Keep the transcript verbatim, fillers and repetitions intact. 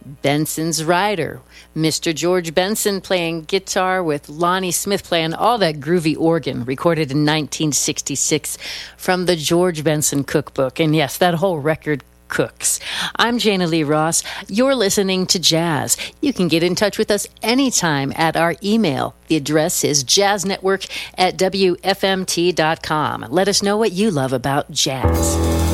Benson's Rider, Mister George Benson playing guitar with Lonnie Smith playing all that groovy organ, recorded in nineteen sixty-six from the George Benson Cookbook. And yes, that whole record cooks. I'm Jana Lee Ross. You're listening to Jazz. You can get in touch with us anytime at our email. The address is jazznetwork at w f m t dot com. Let us know what you love about jazz.